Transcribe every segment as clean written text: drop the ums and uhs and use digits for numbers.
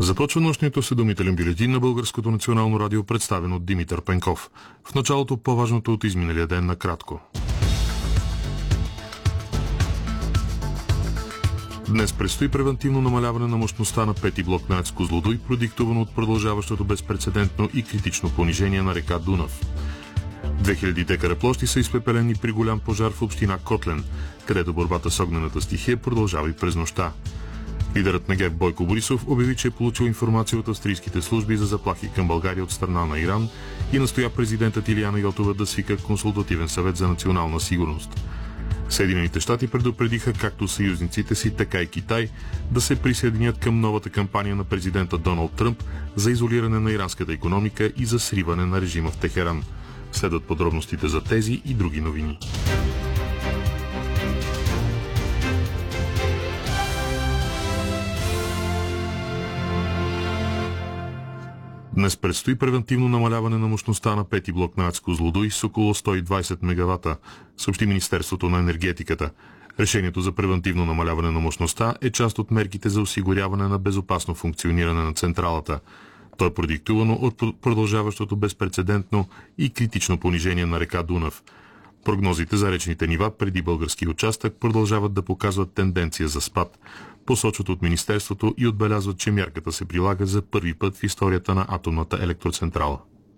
Започва нощният осведомителен бюлетин на Българското национално радио, представен от Димитър Пенков. В началото по-важното от изминалия ден накратко. Днес предстои превентивно намаляване на мощността на пети блок на АЕЦ Козлодуй, продиктувано от продължаващото безпрецедентно и критично понижение на река Дунав. 2000 декара площи са изпепелени при голям пожар в община Котлен, където борбата с огнената стихия продължава и през нощта. Лидерът на ГЕРБ Бойко Борисов обяви, че е получил информация от австрийските служби за заплахи към България от страна на Иран и настоя президентът Илияна Йотова да свика консултативен съвет за национална сигурност. Съединените щати предупредиха както съюзниците си, така и Китай да се присъединят към новата кампания на президента Доналд Тръмп за изолиране на иранската икономика и за сриване на режима в Техеран. Следват подробностите за тези и други новини. Днес предстои превентивно намаляване на мощността на пети блок на АЕЦ Козлодуй с около 120 мегавата, съобщи Министерството на енергетиката. Решението за превентивно намаляване на мощността е част от мерките за осигуряване на безопасно функциониране на централата. То е продиктувано от продължаващото безпрецедентно и критично понижение на река Дунав. Прогнозите за речните нива преди български участък продължават да показват тенденция за спад. Посочват от Министерството и отбелязват, че мярката се прилага за първи път в историята на атомната електроцентрала.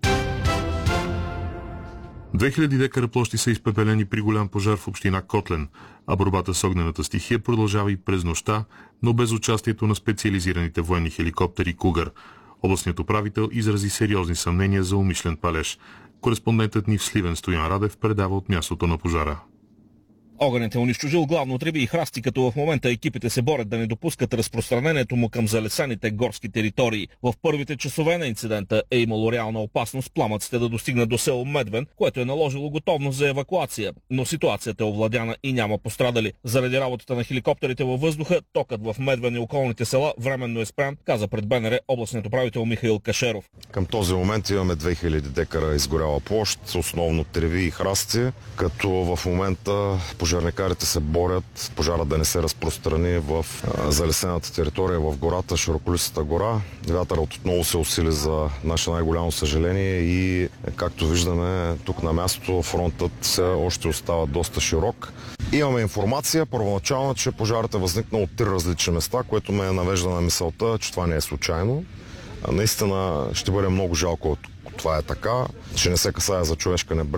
2000 декара площи са изпепелени при голям пожар в община Котлен, а борбата с огнената стихия продължава и през нощта, но без участието на специализираните военни хеликоптери Кугър. Областният управител изрази сериозни съмнения за умишлен палеж. Кореспондентът ни в Сливен Стоян Радев предава от мястото на пожара. Огънят е унищожил главно треви и храсти, като в момента екипите се борят да не допускат разпространението му към залесените горски територии. В първите часове на инцидента е имало реална опасност пламъците да достигнат до село Медвен, което е наложило готовност за евакуация. Но ситуацията е овладяна и няма пострадали. Заради работата на хеликоптерите във въздуха, токът в Медвен и околните села временно е спрян, каза пред БНР областният управител Михаил Кашеров. Към този момент имаме 2000 декара изгоряла площ, основно треви и храсти, като в момента пожарникарите се борят пожара да не се разпространи в залесената територия в гората, широколистата гора. Вятърът отново се усили за наше най-голямо съжаление и както виждаме тук на място, фронтът все още остава доста широк. Имаме информация първоначално, че пожарът е възникнал от 3 различни места, което ме навежда на мисълта, че това не е случайно. Наистина ще бъде много жалко, това е така, че не се касае за човешка